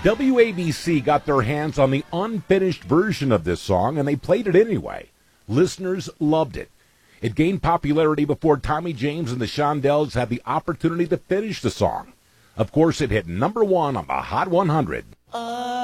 WABC got their hands on the unfinished version of this song, and they played it anyway. Listeners loved it. It gained popularity before Tommy James and the Shondells had the opportunity to finish the song. Of course, it hit number one on the Hot 100.